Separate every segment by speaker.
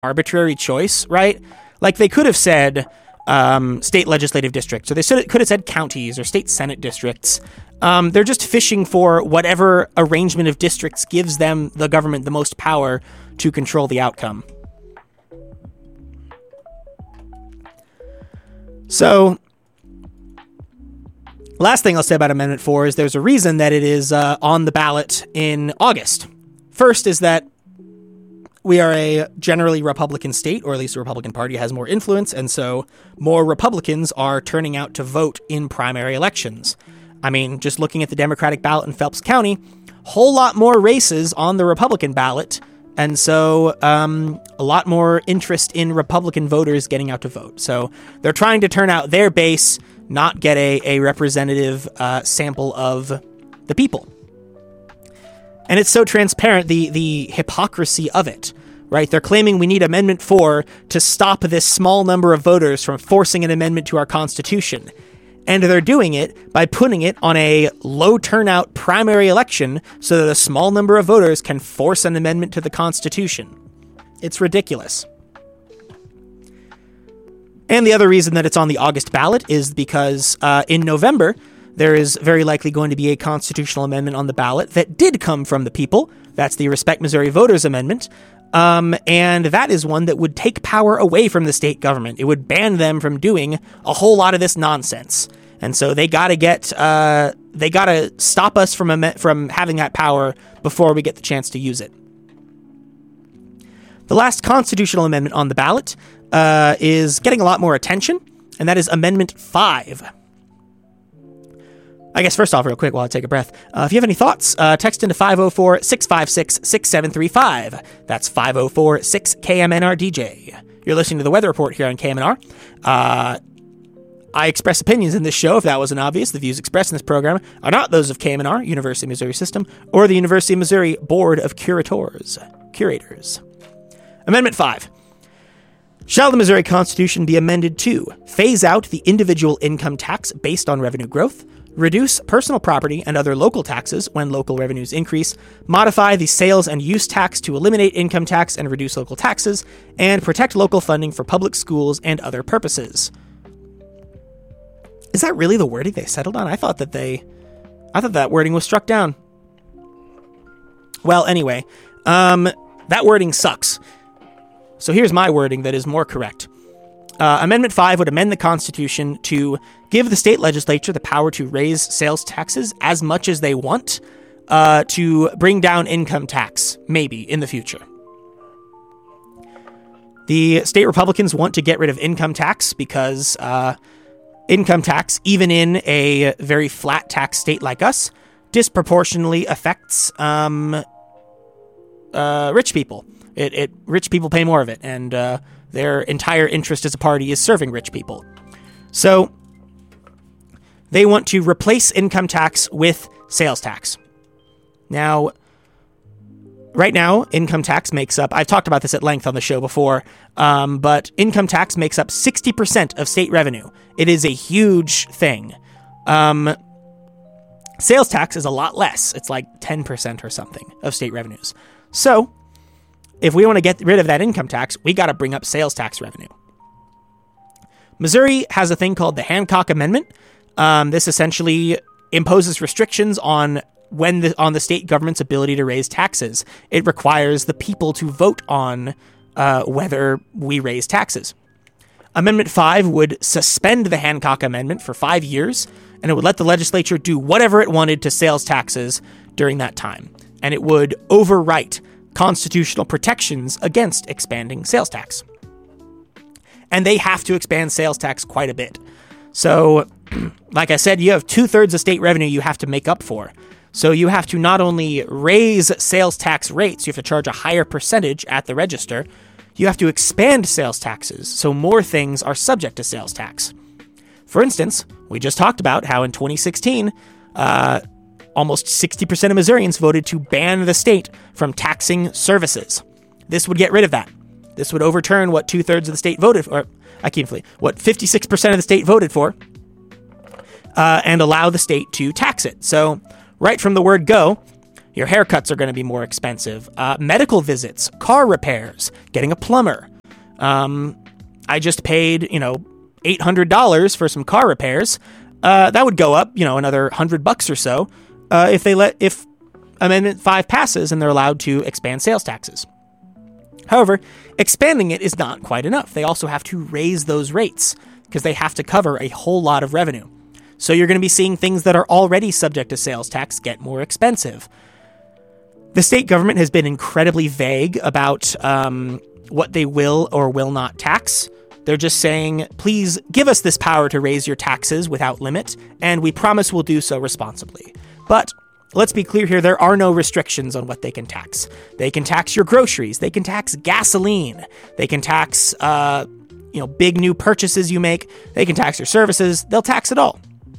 Speaker 1: arbitrary choice, right? Like, they could have said state legislative districts, or they could have said counties or state senate districts. They're just fishing for whatever arrangement of districts gives them, the government, the most power to control the outcome. So, last thing I'll say about Amendment 4 is there's a reason that it is on the ballot in August. First is that we are a generally Republican state, or at least the Republican Party has more influence, and so more Republicans are turning out to vote in primary elections. I mean, just looking at the Democratic ballot in Phelps County, whole lot more races on the Republican ballot, and so a lot more interest in Republican voters getting out to vote. So they're trying to turn out their base, not get a representative sample of the people. And it's so transparent, the hypocrisy of it, right? They're claiming we need Amendment 4 to stop this small number of voters from forcing an amendment to our Constitution. And they're doing it by putting it on a low turnout primary election so that a small number of voters can force an amendment to the Constitution. It's ridiculous. And the other reason that it's on the August ballot is because in November, there is very likely going to be a constitutional amendment on the ballot that did come from the people. That's the Respect Missouri Voters Amendment. And that is one that would take power away from the state government. It would ban them from doing a whole lot of this nonsense. And so they got to stop us from having that power before we get the chance to use it. The last constitutional amendment on the ballot is getting a lot more attention, and that is Amendment 5. I guess first off, real quick, while I take a breath, if you have any thoughts, text into 504-656-6735. That's 504-6-KMNR-DJ. You're listening to the Weather Report here on KMNR. I express opinions in this show, if that wasn't obvious. The views expressed in this program are not those of KMNR, University of Missouri System, or the University of Missouri Board of Curators. Amendment 5. Shall the Missouri Constitution be amended to phase out the individual income tax based on revenue growth, reduce personal property and other local taxes when local revenues increase, modify the sales and use tax to eliminate income tax and reduce local taxes, and protect local funding for public schools and other purposes. Is that really the wording they settled on? I thought that wording was struck down. Well, anyway, that wording sucks. So here's my wording that is more correct. Amendment 5 would amend the Constitution to give the state legislature the power to raise sales taxes as much as they want, to bring down income tax, maybe, in the future. The state Republicans want to get rid of income tax because income tax, even in a very flat tax state like us, disproportionately affects rich people. Rich people pay more of it, and their entire interest as a party is serving rich people. So they want to replace income tax with sales tax. Now, right now, income tax makes up, I've talked about this at length on the show before, but income tax makes up 60% of state revenue. It is a huge thing. Sales tax is a lot less. It's like 10% or something of state revenues. So if we want to get rid of that income tax, we got to bring up sales tax revenue. Missouri has a thing called the Hancock Amendment. This essentially imposes restrictions on the state government's ability to raise taxes. It requires the people to vote on whether we raise taxes. Amendment 5 would suspend the Hancock Amendment for 5 years, and it would let the legislature do whatever it wanted to sales taxes during that time. And it would overwrite constitutional protections against expanding sales tax. And they have to expand sales tax quite a bit. So, like I said, you have 2/3 of state revenue you have to make up for. So you have to not only raise sales tax rates, you have to charge a higher percentage at the register, you have to expand sales taxes so more things are subject to sales tax. For instance, we just talked about how in 2016, almost 60% of Missourians voted to ban the state from taxing services. This would get rid of that. This would overturn what 2/3 of the state voted for, what 56% of the state voted for, and allow the state to tax it. So right from the word go, your haircuts are going to be more expensive. Medical visits, car repairs, getting a plumber, I just paid, $800 for some car repairs. That would go up, another $100 or so, if Amendment 5 passes and they're allowed to expand sales taxes. However, expanding it is not quite enough. They also have to raise those rates because they have to cover a whole lot of revenue. So you're going to be seeing things that are already subject to sales tax get more expensive. The state government has been incredibly vague about what they will or will not tax. They're just saying, please give us this power to raise your taxes without limit, and we promise we'll do so responsibly. But let's be clear here, there are no restrictions on what they can tax. They can tax your groceries. They can tax gasoline. They can tax, big new purchases you make. They can tax your services. They'll tax it all.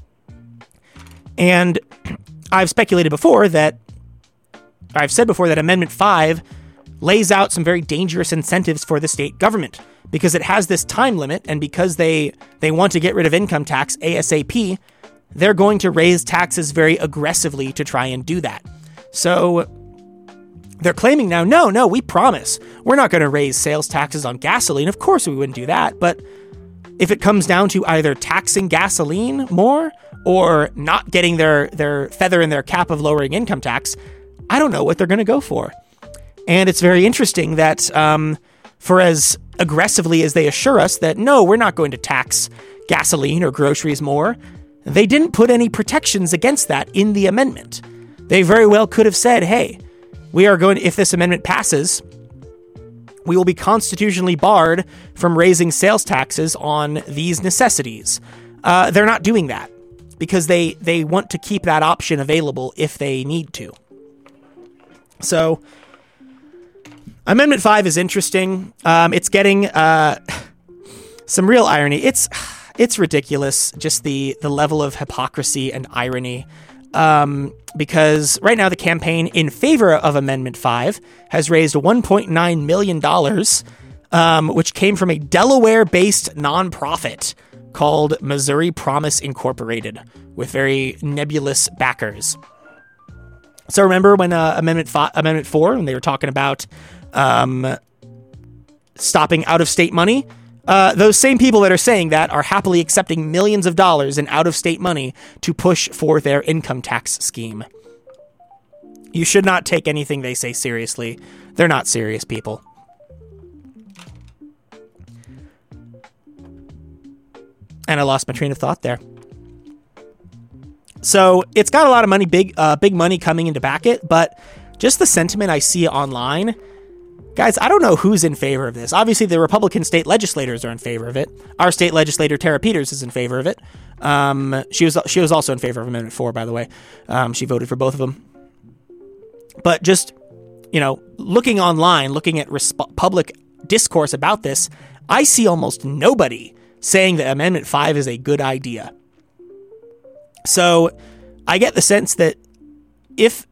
Speaker 1: And I've said before that Amendment 5 lays out some very dangerous incentives for the state government because it has this time limit, and because they want to get rid of income tax ASAP, they're going to raise taxes very aggressively to try and do that. So they're claiming now, no, we promise. We're not going to raise sales taxes on gasoline. Of course we wouldn't do that. But if it comes down to either taxing gasoline more or not getting their feather in their cap of lowering income tax, I don't know what they're going to go for. And it's very interesting that for as aggressively as they assure us that, no, we're not going to tax gasoline or groceries more, they didn't put any protections against that in the amendment. They very well could have said, hey, if this amendment passes, we will be constitutionally barred from raising sales taxes on these necessities. They're not doing that because they want to keep that option available if they need to. So Amendment 5 is interesting. It's getting some real irony. It's ridiculous, just the level of hypocrisy and irony. Because right now the campaign in favor of Amendment 5 has raised $1.9 million, which came from a Delaware-based nonprofit called Missouri Promise Incorporated, with very nebulous backers. So remember when Amendment 4, when they were talking about stopping out-of-state money? Those same people that are saying that are happily accepting millions of dollars in out-of-state money to push for their income tax scheme. You should not take anything they say seriously. They're not serious people. And I lost my train of thought there. So it's got a lot of money, big money coming in to back it, but just the sentiment I see online, guys, I don't know who's in favor of this. Obviously, the Republican state legislators are in favor of it. Our state legislator, Tara Peters, is in favor of it. She was also in favor of Amendment 4, by the way. She voted for both of them. But just, looking online, looking at public discourse about this, I see almost nobody saying that Amendment 5 is a good idea. So I get the sense that if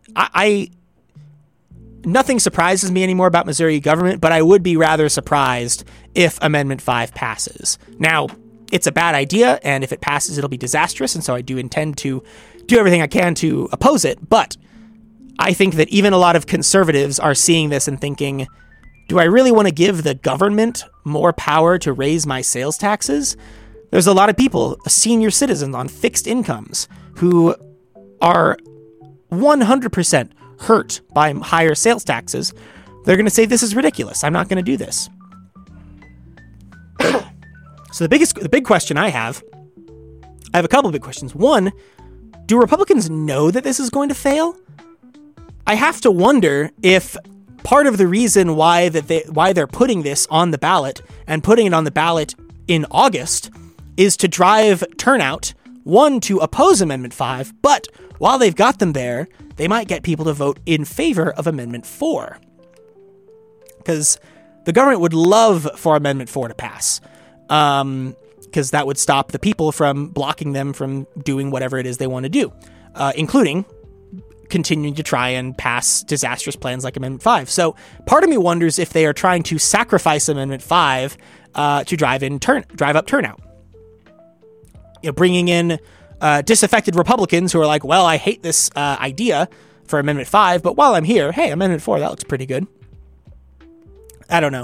Speaker 1: nothing surprises me anymore about Missouri government, but I would be rather surprised if Amendment 5 passes. Now, it's a bad idea, and if it passes, it'll be disastrous, and so I do intend to do everything I can to oppose it, but I think that even a lot of conservatives are seeing this and thinking, do I really want to give the government more power to raise my sales taxes? There's a lot of people, senior citizens on fixed incomes, who are 100% hurt by higher sales taxes. They're going to say, this is ridiculous. I'm not going to do this. So the big question I have a couple of big questions. One, do Republicans know that this is going to fail? I have to wonder if part of the reason why they're putting this on the ballot and putting it on the ballot in August is to drive turnout, one, to oppose Amendment 5, but while they've got them there, they might get people to vote in favor of Amendment 4. Because the government would love for Amendment 4 to pass. Because that would stop the people from blocking them from doing whatever it is they want to do. Including continuing to try and pass disastrous plans like Amendment 5. So part of me wonders if they are trying to sacrifice Amendment 5 to drive up turnout. Bringing in disaffected Republicans who are like, well, I hate this idea for Amendment 5, but while I'm here, hey, Amendment 4, that looks pretty good. I don't know.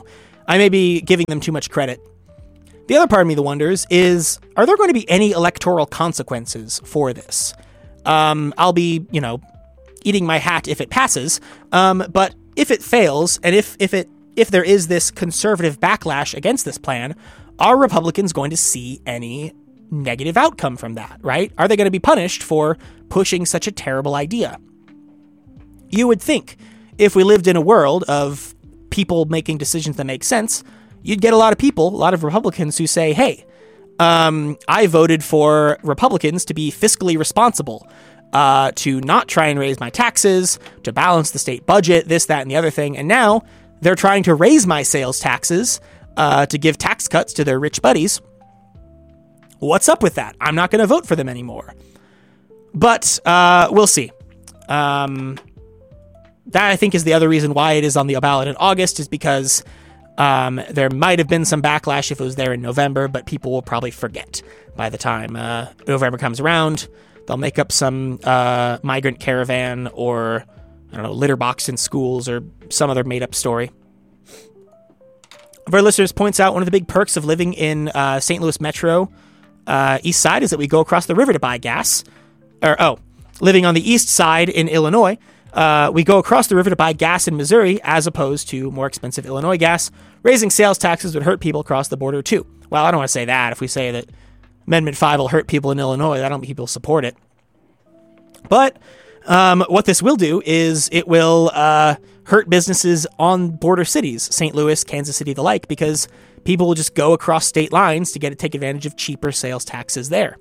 Speaker 1: I may be giving them too much credit. The other part of me that wonders is, are there going to be any electoral consequences for this? I'll be, eating my hat if it passes. But if it fails, and if there is this conservative backlash against this plan, are Republicans going to see any negative outcome from that, right? Are they going to be punished for pushing such a terrible idea? You would think if we lived in a world of people making decisions that make sense, you'd get a lot of Republicans who say, hey, I voted for Republicans to be fiscally responsible, to not try and raise my taxes, to balance the state budget, this, that, and the other thing. And now they're trying to raise my sales taxes, to give tax cuts to their rich buddies. What's up with that? I'm not going to vote for them anymore. But we'll see. That, I think, is the other reason why it is on the ballot in August, is because there might have been some backlash if it was there in November, but people will probably forget by the time November comes around. They'll make up some migrant caravan or, litter box in schools or some other made-up story. One of our listeners points out one of the big perks of living in St. Louis Metro East Side is that we go across the river to buy gas. Living on the east side in Illinois, we go across the river to buy gas in Missouri as opposed to more expensive Illinois gas. Raising sales taxes would hurt people across the border too. Well, I don't want to say that. If we say that Amendment 5 will hurt people in Illinois, I don't think people support it. But what this will do is it will hurt businesses on border cities, St. Louis, Kansas City, the like, because people will just go across state lines to take advantage of cheaper sales taxes there.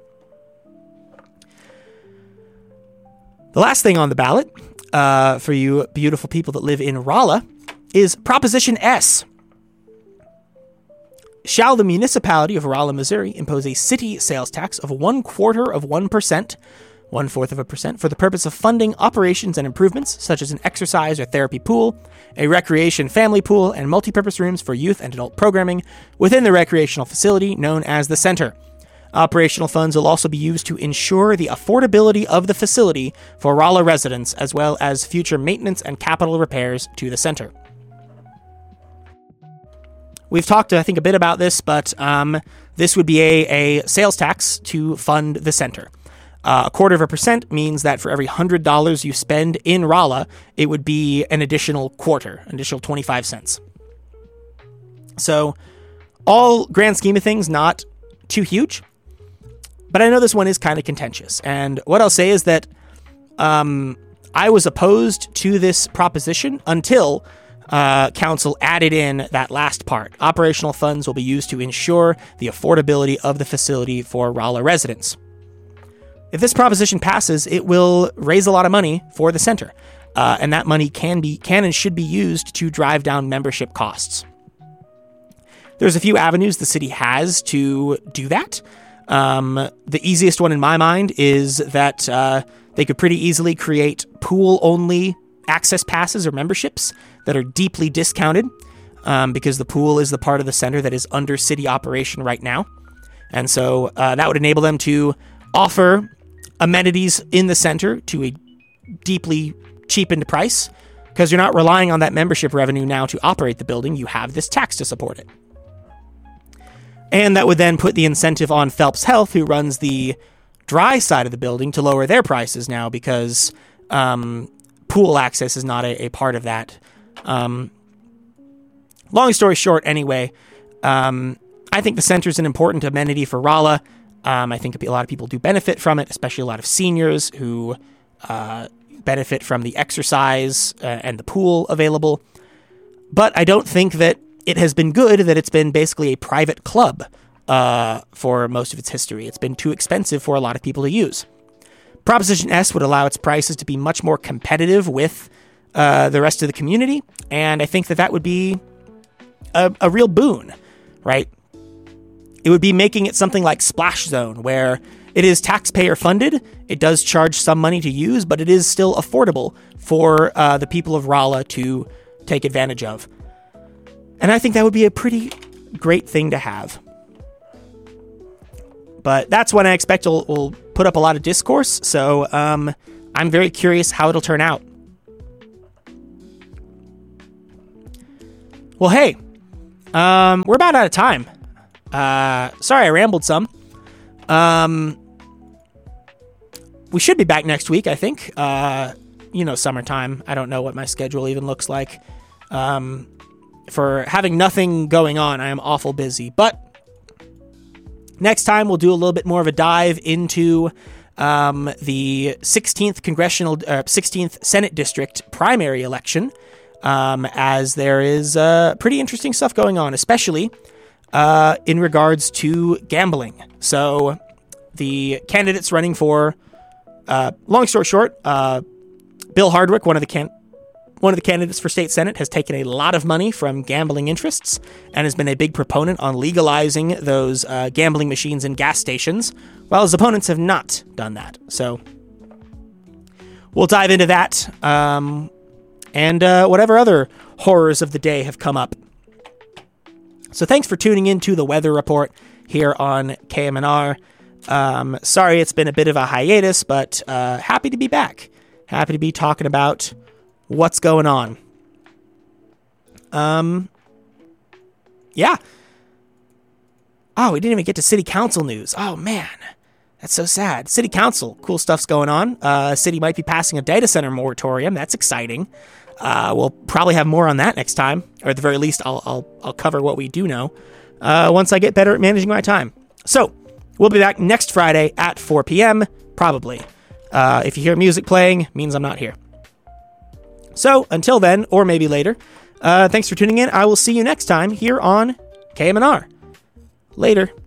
Speaker 1: The last thing on the ballot, for you beautiful people that live in Rolla, is Proposition S. Shall the municipality of Rolla, Missouri, impose a city sales tax of 0.25%, 0.25%, for the purpose of funding operations and improvements such as an exercise or therapy pool, a recreation family pool, and multipurpose rooms for youth and adult programming within the recreational facility known as the Center. Operational funds will also be used to ensure the affordability of the facility for Rolla residents, as well as future maintenance and capital repairs to the center. We've talked, I think, a bit about this, but this would be a sales tax to fund the center. 0.25% means that for every $100 you spend in Rolla, it would be an additional quarter, an additional 25 cents. So, all grand scheme of things, not too huge. But I know this one is kind of contentious. And what I'll say is that I was opposed to this proposition until council added in that last part. Operational funds will be used to ensure the affordability of the facility for Rolla residents. If this proposition passes, it will raise a lot of money for the center. And that money can and should be used to drive down membership costs. There's a few avenues the city has to do that. The easiest one in my mind is that they could pretty easily create pool-only access passes or memberships that are deeply discounted because the pool is the part of the center that is under city operation right now. And so that would enable them to offer amenities in the center to a deeply cheapened price because you're not relying on that membership revenue now to operate the building. You have this tax to support it. And that would then put the incentive on Phelps Health, who runs the dry side of the building, to lower their prices now because pool access is not a part of that. Long story short, anyway, I think the center is an important amenity for Rolla. I think a lot of people do benefit from it, especially a lot of seniors who benefit from the exercise and the pool available. But I don't think that it has been good that it's been basically a private club for most of its history. It's been too expensive for a lot of people to use. Proposition S would allow its prices to be much more competitive with the rest of the community, and I think that would be a real boon, right? It would be making it something like Splash Zone, where it is taxpayer funded, it does charge some money to use, but it is still affordable for the people of Rolla to take advantage of. And I think that would be a pretty great thing to have. But that's when I expect will put up a lot of discourse, so I'm very curious how it'll turn out. Well, hey, We're about out of time. Sorry I rambled some. We should be back next week, I think. Summertime. I don't know what my schedule even looks like. For having nothing going on, I am awful busy. But next time, we'll do a little bit more of a dive into the 16th Senate District primary election, as there is pretty interesting stuff going on, especially in regards to gambling. So the candidates running for, long story short, Bill Hardwick, one of the candidates for state senate, has taken a lot of money from gambling interests and has been a big proponent on legalizing those gambling machines in gas stations, while his opponents have not done that. So we'll dive into that and whatever other horrors of the day have come up. So thanks for tuning in to the Weather Report here on KMNR. Sorry it's been a bit of a hiatus, but happy to be back. Happy to be talking about what's going on. Yeah. Oh, we didn't even get to city council news. Oh, man. That's so sad. City council, cool stuff's going on. City might be passing a data center moratorium. That's exciting. We'll probably have more on that next time, or at the very least, I'll cover what we do know once I get better at managing my time. So, we'll be back next Friday at 4 p.m., probably. If you hear music playing, means I'm not here. So, until then, or maybe later, thanks for tuning in. I will see you next time here on KMNR. Later.